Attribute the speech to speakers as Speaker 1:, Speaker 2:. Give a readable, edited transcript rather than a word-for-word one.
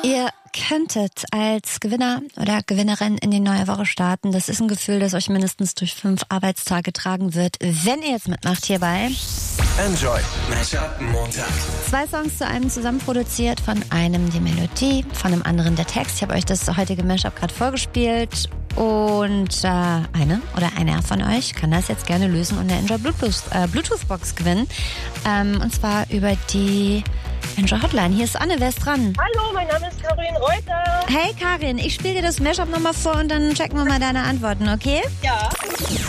Speaker 1: Ihr könntet als Gewinner oder Gewinnerin in die neue Woche starten. Das ist ein Gefühl, das euch mindestens durch 5 Arbeitstage tragen wird, wenn ihr jetzt mitmacht hierbei.
Speaker 2: Enjoy Mashup Montag.
Speaker 1: 2 Songs zu einem zusammen produziert, von einem die Melodie, von dem anderen der Text. Ich habe euch das heutige Mashup gerade vorgespielt. Und eine oder einer von euch kann das jetzt gerne lösen und eine Enjoy Bluetooth-Box gewinnen. Und zwar über die Enjoy Hotline. Hier ist Anne, wer ist dran?
Speaker 3: Hallo, mein Name ist Karin Reuter.
Speaker 1: Hey Karin, ich spiele dir das Mashup nochmal vor und dann checken wir mal deine Antworten, okay?
Speaker 3: Ja.